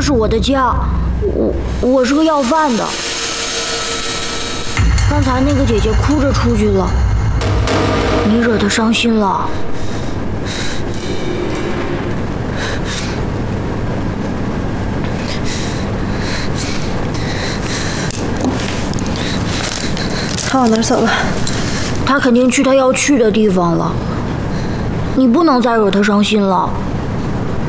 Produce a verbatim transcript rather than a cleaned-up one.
是我的家，我我是个要饭的。刚才那个姐姐哭着出去了，你惹她伤心了。 她往哪儿走了？ 她肯定去她要去的地方了。你不能再惹她伤心了。